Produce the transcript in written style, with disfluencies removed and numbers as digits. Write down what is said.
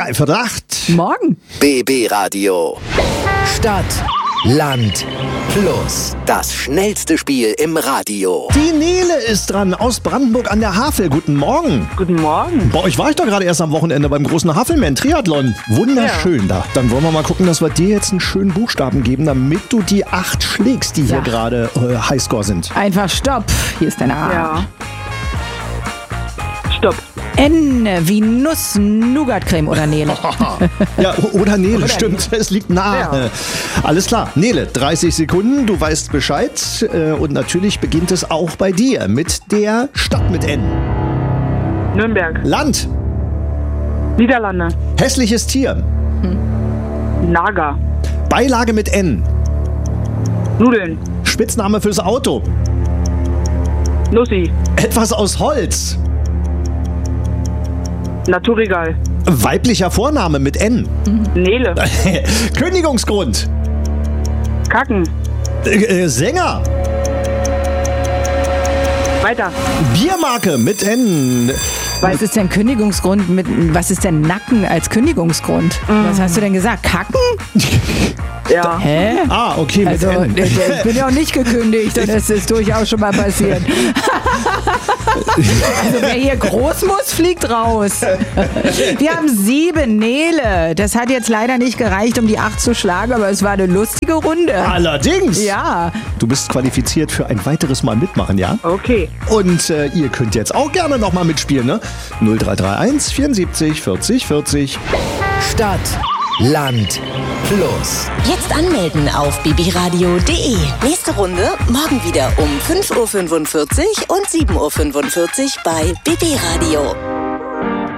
3:15. Morgen. BB Radio. Stadt, Land, Fluss. Das schnellste Spiel im Radio. Die Nele ist dran aus Brandenburg an der Havel. Guten Morgen. Guten Morgen. Bei euch war ich doch gerade erst am Wochenende beim großen Havelman-Triathlon. Wunderschön da. Dann wollen wir mal gucken, dass wir dir jetzt einen schönen Buchstaben geben, damit du die 8 schlägst, die hier gerade Highscore sind. Einfach Stopp. Hier ist deine A. Ja. Stopp. N wie Nuss-Nougat-Creme oder Nele. Ja, oder Nele, stimmt. Es liegt nahe. Ja. Alles klar. Nele, 30 Sekunden, du weißt Bescheid. Und natürlich beginnt es auch bei dir mit der Stadt mit N. Nürnberg. Land. Niederlande. Hässliches Tier. Nager. Beilage mit N. Nudeln. Spitzname fürs Auto. Nussi. Etwas aus Holz. Naturregal. Weiblicher Vorname mit N. Nele. Kündigungsgrund. Kacken. Sänger. Weiter. Biermarke mit N. Was ist denn Kündigungsgrund mit, was ist denn Nacken als Kündigungsgrund? Was hast du denn gesagt? Kacken? Ja. Hä? Ah, okay, mit Also, N. ich bin ja auch nicht gekündigt und das ist durchaus schon mal passiert. Also wer hier groß muss, fliegt raus. Wir haben 7, Nele. Das hat jetzt leider nicht gereicht, um die 8 zu schlagen, aber es war eine lustige Runde. Allerdings. Ja. Du bist qualifiziert für ein weiteres Mal mitmachen, ja? Okay. Und ihr könnt jetzt auch gerne nochmal mitspielen, ne? 0331 74 40 40. Stadt, Land, Fluss. Jetzt anmelden auf bbradio.de. Nächste Runde morgen wieder um 5:45 Uhr und 7:45 Uhr bei BB Radio.